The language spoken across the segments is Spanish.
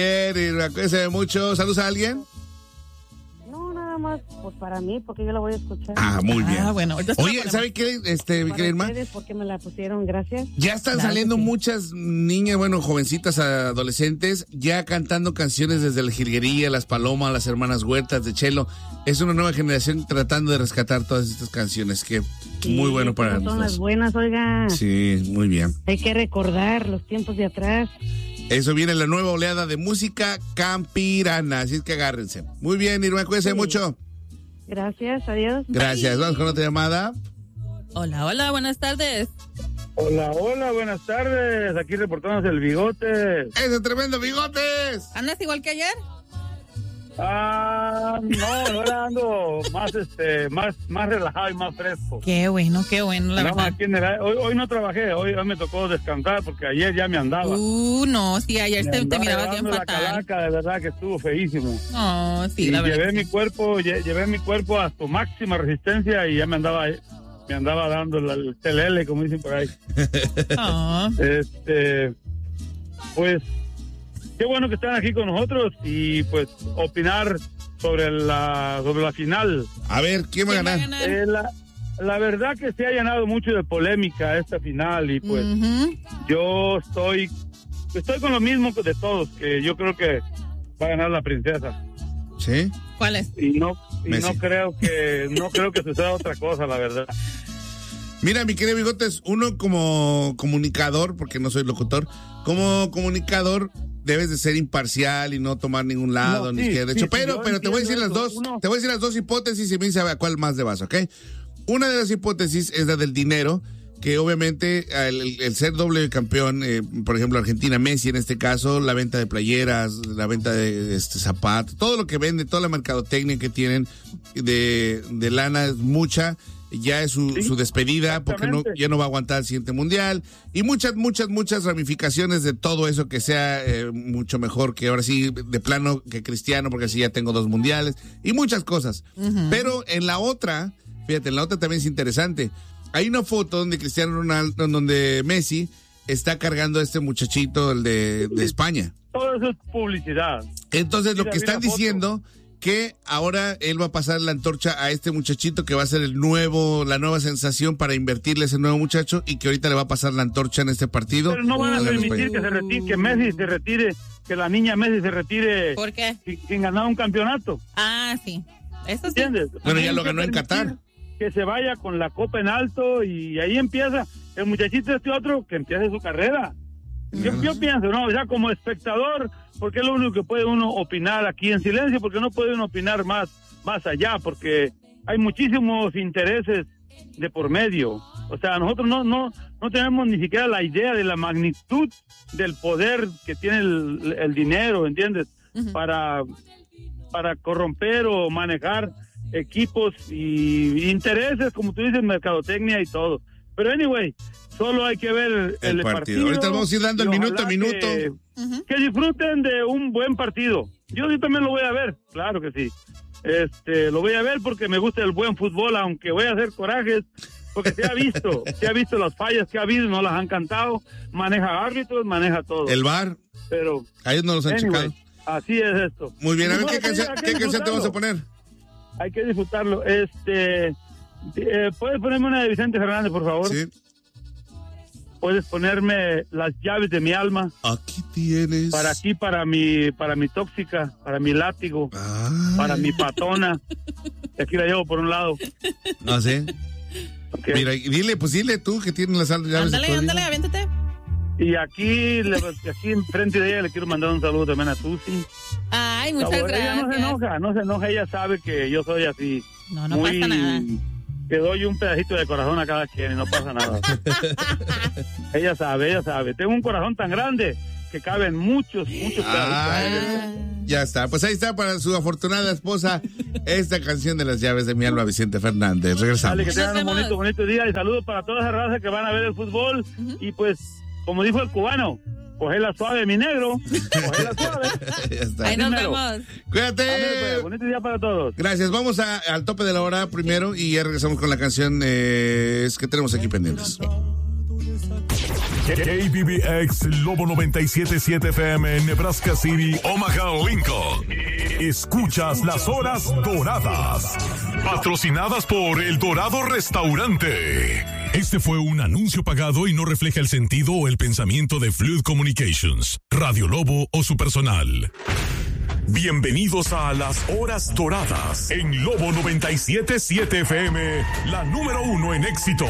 Cuídense mucho. ¿Saludos a alguien? No, nada más pues para mí, porque yo la voy a escuchar. Muy bien. Bueno, oye, ¿sabe qué, mi querida Irma? Porque me la pusieron, gracias. Ya están saliendo muchas niñas, jovencitas, adolescentes, ya cantando canciones desde la jilguería, las Palomas, las Hermanas Huertas de Chelo. Es una nueva generación tratando de rescatar todas estas canciones, que muy bueno para nosotros. Son las buenas, oiga. Sí, muy bien. Hay que recordar los tiempos de atrás. Eso viene la nueva oleada de música campirana, así es que agárrense. Muy bien, Irma, cuídense mucho. Gracias, adiós. Gracias, vamos con otra llamada. Hola, buenas tardes. Hola, buenas tardes. Aquí reportándonos el Bigotes. ¡Ese tremendo Bigotes! ¿Andas igual que ayer? No, ahora ando más relajado y más fresco. Qué bueno, la verdad. Hoy no trabajé, hoy me tocó descansar porque ayer ya me andaba. No, sí, ayer te mirabas bien fatal. La calaca, de verdad que estuvo feísimo. No, sí, y la verdad. Llevé mi cuerpo a su máxima resistencia y ya me andaba dando el telele, como dicen por ahí. Pues qué bueno que están aquí con nosotros y pues opinar sobre la final. A ver, ¿quién va a ganar? La verdad que se ha llenado mucho de polémica esta final y pues yo estoy con lo mismo de todos, que yo creo que va a ganar la princesa. ¿Sí? ¿Cuál es? Y no creo que suceda otra cosa, la verdad. Mira, mi querido Bigotes, uno como comunicador, porque no soy locutor, como comunicador debes de ser imparcial y no tomar ningún lado, ni izquierda, derecho. Pero te voy a decir las dos hipótesis y me dice a cuál más de vas, ¿ok? Una de las hipótesis es la del dinero, que obviamente el ser doble campeón, por ejemplo Argentina, Messi en este caso, la venta de playeras, la venta de zapatos, todo lo que vende, toda la mercadotecnia que tienen de lana es mucha. Ya es su despedida, porque ya no va a aguantar el siguiente mundial, y muchas ramificaciones de todo eso, que sea mucho mejor que ahora sí de plano que Cristiano, porque así ya tengo 2 mundiales y muchas cosas. Pero en la otra, fíjate, también es interesante. Hay una foto donde Cristiano Ronaldo, donde Messi está cargando a este muchachito, el de España. Todo eso es publicidad. Entonces lo que están diciendo, que ahora él va a pasar la antorcha a este muchachito, que va a ser la nueva sensación para invertirle a ese nuevo muchacho, y que ahorita le va a pasar la antorcha en este partido. Pero no van a permitir que Messi se retire, que la niña Messi se retire. ¿Por qué? Sin ganar un campeonato. Sí. Eso sí. ¿Entiendes? Bueno, ya lo ganó en Qatar. Que se vaya con la copa en alto y ahí empieza el muchachito otro que empiece su carrera. Yo pienso, ya como espectador, porque es lo único que puede uno opinar aquí en silencio, porque no puede uno opinar más allá, porque hay muchísimos intereses de por medio. O sea, nosotros no tenemos ni siquiera la idea de la magnitud del poder que tiene el dinero, ¿entiendes? Para corromper o manejar equipos y intereses, como tú dices, mercadotecnia y todo. Pero anyway, solo hay que ver el partido. Ahorita vamos a ir dando el minuto a minuto. Que disfruten de un buen partido. Yo sí también lo voy a ver, claro que sí. Lo voy a ver porque me gusta el buen fútbol, aunque voy a hacer corajes, porque se ha visto las fallas que ha habido, no las han cantado. Maneja árbitros, maneja todo. El VAR. Pero a ellos no los han checado. Así es esto. Muy bien, a ver, ¿qué canción te vas a poner? Hay que disfrutarlo. ¿Puedes ponerme una de Vicente Fernández, por favor? Sí. Puedes ponerme Las llaves de mi alma. Aquí tienes. Para mi tóxica, para mi látigo, para mi patona. Y aquí la llevo por un lado. No sé. Okay. Mira, dile tú que tienes las llaves. Ándale, aviéntate. Y aquí enfrente de ella le quiero mandar un saludo también a Tusi. Ay, muchas gracias. Ella no se enoja, ella sabe que yo soy así. No pasa nada. Te doy un pedacito de corazón a cada quien y no pasa nada. Ella sabe. Tengo un corazón tan grande que caben muchos pedazos. Ya está, pues ahí está para su afortunada esposa esta canción de Las llaves de mi alma, Vicente Fernández. Regresamos. Dale, que tengan un bonito día y saludos para toda esa raza que van a ver el fútbol. Y pues, como dijo el cubano, cogela suave, mi negro. Cogela suave. Ya está. Ahí nos vemos. Cuídate. Pues, bonito día para todos. Gracias. Vamos al tope de la hora primero y ya regresamos con la canción que tenemos aquí pendientes. KBBX Lobo 97.7 FM en Nebraska City, Omaha, Lincoln. Escuchas las horas doradas, patrocinadas por El Dorado Restaurante. Este fue un anuncio pagado y no refleja el sentido o el pensamiento de Fluid Communications, Radio Lobo o su personal. Bienvenidos a las horas doradas en Lobo 97.7 FM, la número 1 en éxitos.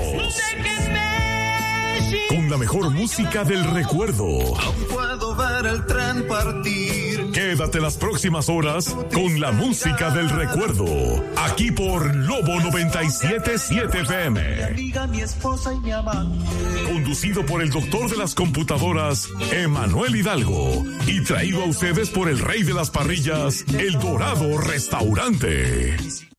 Con la mejor música del recuerdo. Aún puedo ver el tren partir. Quédate las próximas horas con la música del recuerdo. Aquí por Lobo 97.7 FM. Mi amiga, mi esposa y mi amante. Conducido por el doctor de las computadoras, Emanuel Hidalgo. Y traído a ustedes por el rey de las parrillas, El Dorado Restaurante.